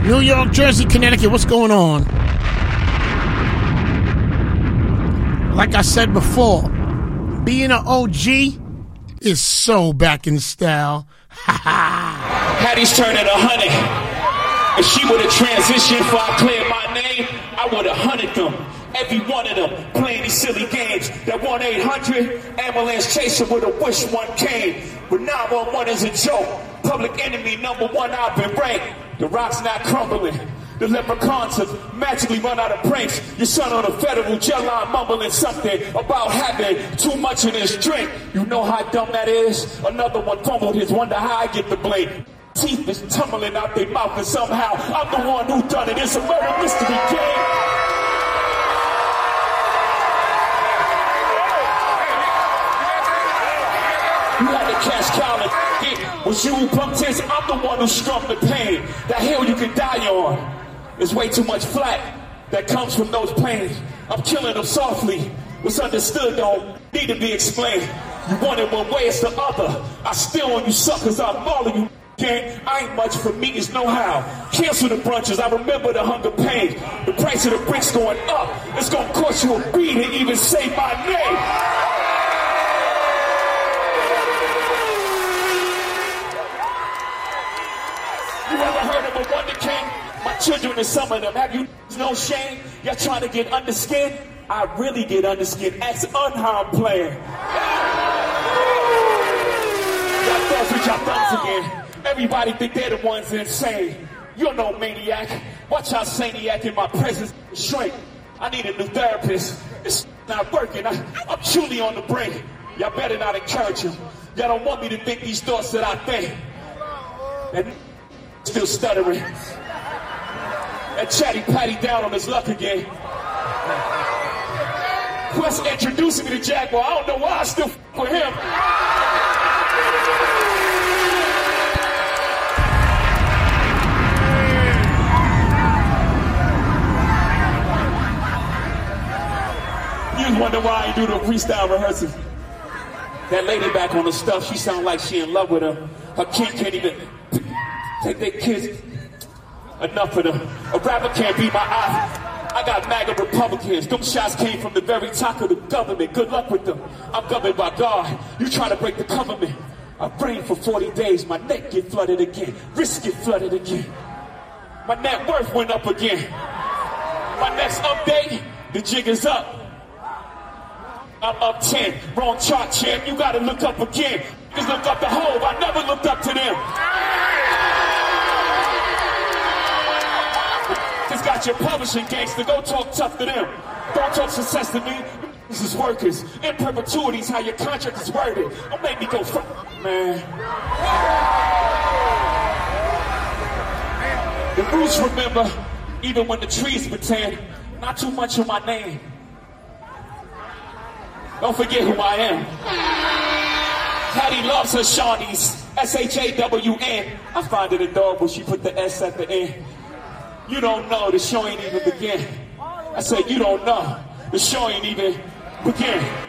New York, Jersey, Connecticut, what's going on? Like I said before, being an OG is so back in style. Hattie's turning 100. If she would have transitioned before I cleared my name, I would have hunted them. Every one of them playing these silly games. That 1-800 ambulance chaser would have wished one came. But 911 is a joke. Public enemy #1, I've been ranked. The rock's not crumbling. The leprechauns have magically run out of pranks. Your son on a federal jail line mumbling something about having too much in his drink. You know how dumb that is? Another one fumbled his, wonder how I get the blame. Teeth is tumbling out their mouth and somehow I'm the one who done it. It's a murder mystery game. You had to catch Colin. It was you who bumped his. I'm the one who strummed the pain. That hill you can die on. There's way too much flack that comes from those planes. I'm killing them softly. What's understood don't need to be explained. You want it one way, it's the other. I still on you suckers, I'm mauling you. Gang, I ain't much for me, it's no how. Cancel the brunches, I remember the hunger pain. The price of the bricks going up. It's gonna cost you a beat to even say my name. You ever heard of a Wonder King? My children and some of them, have you no shame? Y'all trying to get under skin? I really get under skin. Ask unharmed player. Y'all thugs with y'all thumbs again. Everybody think they're the ones insane. You're no maniac. Watch how Saniac in my presence shrink. I need a new therapist. It's not working. I'm truly on the brink. Y'all better not encourage him. Y'all don't want me to think these thoughts that I think. And still stuttering. And Chatty Patty down on his luck again. Quest introducing me to Jaguar. I don't know why I still with him. You wonder why I do the freestyle rehearsal. That lady back on the stuff, she sound like she in love with her. Her kid can't even take their kids. Enough of them. A rapper can't be my eye. I got MAGA Republicans. Them shots came from the very top of the government. Good luck with them. I'm governed by God. You try to break the government. I brain for 40 days. My neck get flooded again. Wrist get flooded again. My net worth went up again. My next update, the jig is up. I'm up 10. Wrong chart, champ. You gotta look up again. Just look up the Hove. I never looked up to them. Just got your publishing gangster. Go talk tough to them. Don't talk success to me. This is workers. In perpetuities, how your contract is worded. Don't make me go fuck, man. The roots remember, even when the trees pretend. Not too much of my name. Don't forget who I am. Hattie loves her Shawnees. S-H-A-W-N. I find it adorable she put the S at the end. You don't know, the show ain't even begin. I said, you don't know, the show ain't even begin.